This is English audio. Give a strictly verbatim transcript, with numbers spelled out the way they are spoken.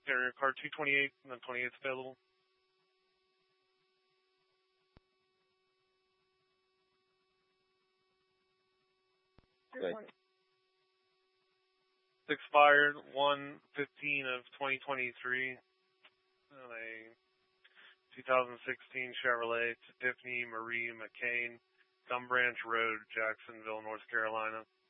Carrier car two twenty-eight, and then twenty-eight's available. Good. Expired one fifteen of twenty twenty-three. And a two thousand sixteen Chevrolet Tiffany Marie McCain, Gum Branch Road, Jacksonville, North Carolina.